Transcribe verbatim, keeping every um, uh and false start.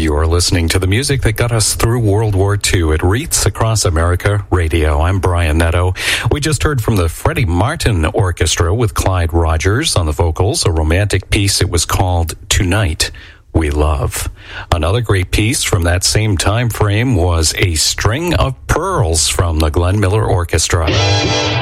You're listening to the music that got us through World War Two at Wreaths Across America Radio. I'm Brian Netto. We just heard from the Freddie Martin Orchestra with Clyde Rogers on the vocals, a romantic piece. It was called Tonight We Love. Another great piece from that same time frame was A String of Pearls from the Glenn Miller Orchestra.